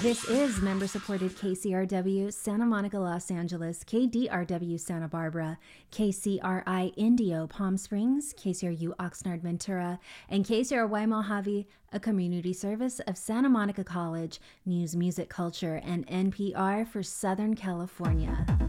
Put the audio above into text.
This is member-supported KCRW Santa Monica, Los Angeles, KDRW Santa Barbara, KCRI Indio Palm Springs, KCRU Oxnard Ventura, and KCRY Mojave, a community service of Santa Monica College, News, Music, Culture, and NPR for Southern California.